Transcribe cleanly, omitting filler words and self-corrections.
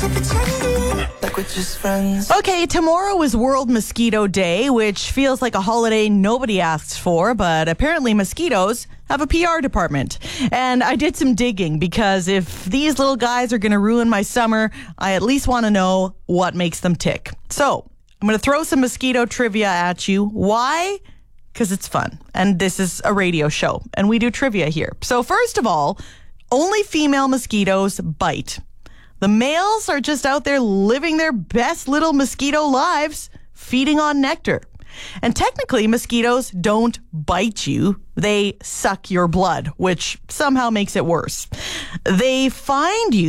like we're just friends. Okay, tomorrow is World Mosquito Day, which feels like a holiday nobody asks for, but apparently mosquitoes have a PR department. And I did some digging because if these little guys are going to ruin my summer, I at least want to know what makes them tick. So I'm going to throw some mosquito trivia at you. Why? Because it's fun. And this is a radio show, and we do trivia here. So first of all, only female mosquitoes bite. The males are just out there living their best little mosquito lives, feeding on nectar. And technically, mosquitoes don't bite you. They suck your blood, which somehow makes it worse. They find you